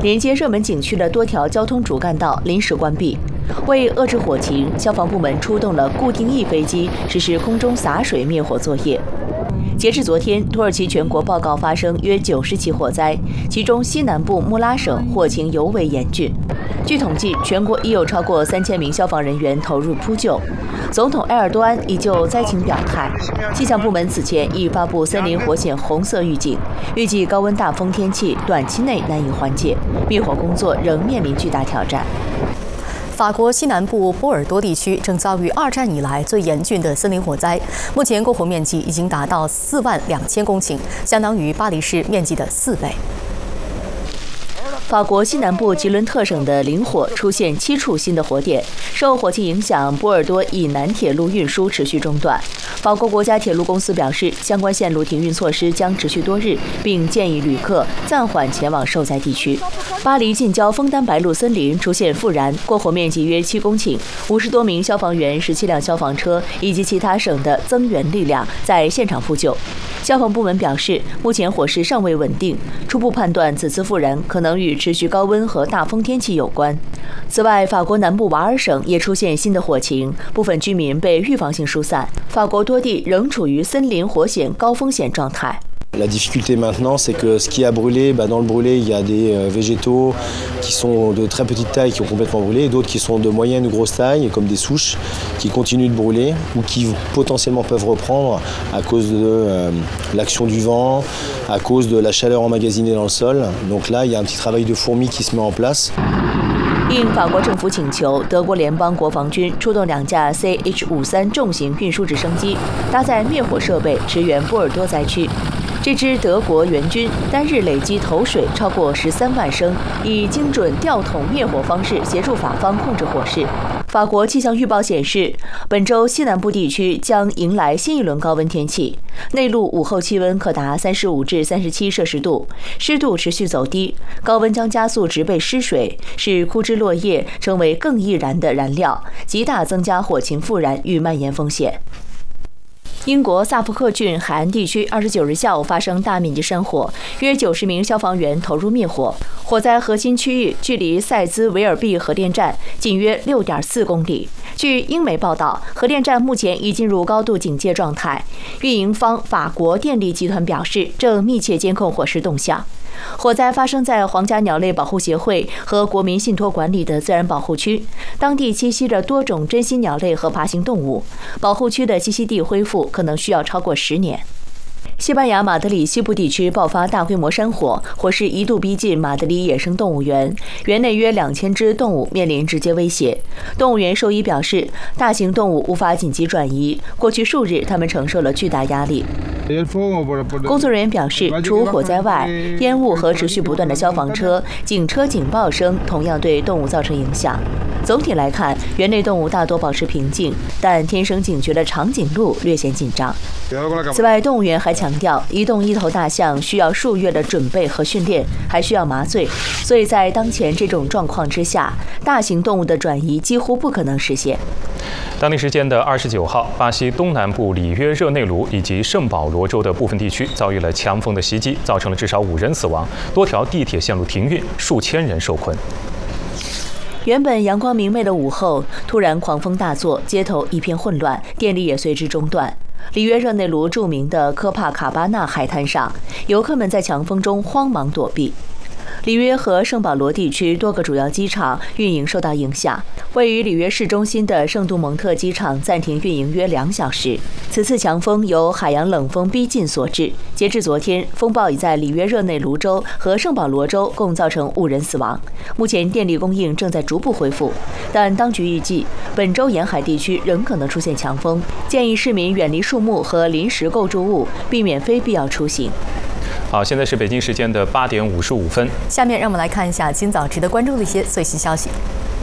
连接热门景区的多条交通主干道临时关闭。为遏制火情，消防部门出动了固定翼飞机实施空中洒水灭火作业。截至昨天，土耳其全国报告发生约90起火灾，其中西南部穆拉省火情尤为严峻。据统计，全国已有超过3000名消防人员投入扑救。总统埃尔多安已就灾情表态。气象部门此前已发布森林火险红色预警，预计高温大风天气短期内难以缓解，灭火工作仍面临巨大挑战。 法国西南部波尔多地区正遭遇2战以来最严峻的森林火灾，目前过火面积已经达到42000公顷，相当于巴黎市面积的4倍。 法国西南部吉伦特省的林火出现7处新的火点，受火情影响，波尔多以南铁路运输持续中断。法国国家铁路公司表示，相关线路停运措施将持续多日，并建议旅客暂缓前往受灾地区。巴黎近郊枫丹白露森林出现复燃，过火面积约7公顷，50多名消防员、17辆消防车以及其他省的增援力量在现场扑救。消防部门表示，目前火势尚未稳定，初步判断此次复燃可能与持续高温和大风天气有关。此外，法国南部瓦尔省也出现新的火情，部分居民被预防性疏散。法国多地仍处于森林火险高风险状态。 La difficulté maintenant, c'est que ce qui a brûlé, dans le brûlé, il y a des végétaux qui sont de très petite taille qui ont complètement brûlé, et d'autres qui sont de moyenne ou grosse taille, comme des souches, qui continuent de brûler ou qui potentiellement peuvent reprendre à cause de l'action du vent, à cause de la chaleur emmagasinée dans le sol. Donc là, il y a un petit travail de fourmi qui se met en place. 应法国政府请求，德国联邦国防军出动2架 CH-53重型运输直升机，搭载灭火设备驰援波尔多灾区。这支德国援军单日累计投水超过13万升，以精准吊桶灭火方式协助法方控制火势。法国气象预报显示，本周西南部地区将迎来新一轮高温天气，内陆午后气温可达35至37摄氏度，湿度持续走低，高温将加速植被失水，使枯枝落叶成为更易燃的燃料，极大增加火情复燃与蔓延风险。英国萨福克郡海岸地区29日下午发生大面积山火，约90名消防员投入灭火。火灾核心区域距离塞兹维尔毕核电站仅约6.4公里。据英媒报道，核电站目前已进入高度警戒状态。运营方法国电力集团表示，正密切监控火势动向。火灾发生在皇家鸟类保护协会和国民信托管理的自然保护区，当地栖息着多种珍稀鸟类和爬行动物，保护区的栖息地恢复可能需要超过10年。西班牙马德里西部地区爆发大规模山火，火势一度逼近马德里野生动物园，园内约2000只动物面临直接威胁。动物园兽医表示，大型动物无法紧急转移，过去数日它们承受了巨大压力。工作人员表示，除火灾外，烟雾和持续不断的消防车、警车警报声同样对动物造成影响。总体来看，园内动物大多保持平静，但天生警觉的长颈鹿略显紧张。此外，动物园还强调，移动1头大象需要数月的准备和训练，还需要麻醉，所以在当前这种状况之下，大型动物的转移几乎不可能实现。 当地时间的29号，巴西东南部里约热内卢以及圣保罗州的部分地区遭遇了强风的袭击，造成了至少5人死亡，多条地铁线路停运，数千人受困。 原本阳光明媚的午后，突然狂风大作，街头一片混乱，电力也随之中断。里约热内卢著名的科帕卡巴纳海滩上，游客们在强风中慌忙躲避。里约和圣保罗地区多个主要机场运营受到影响，位于里约市中心的圣杜蒙特机场暂停运营约2小时。此次强风由海洋冷锋逼近所致。截至昨天，风暴已在里约热内卢州和圣保罗州共造成5人死亡。目前电力供应正在逐步恢复，但当局预计本周沿海地区仍可能出现强风，建议市民远离树木和临时构筑物，避免非必要出行。 好，现在是北京时间的8点55分。 下面让我们来看一下今早值得关注的一些最新消息。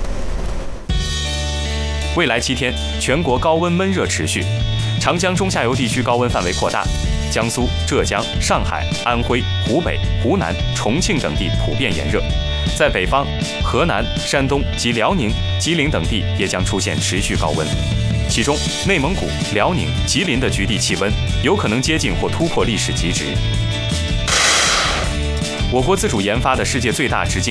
未来7天，全国高温闷热持续，长江中下游地区高温范围扩大，江苏、浙江、上海、安徽、湖北、湖南、重庆等地普遍炎热。在北方，河南、山东及辽宁、吉林等地也将出现持续高温。其中，内蒙古、辽宁、吉林的局地气温有可能接近或突破历史极值。我国自主研发的世界最大直径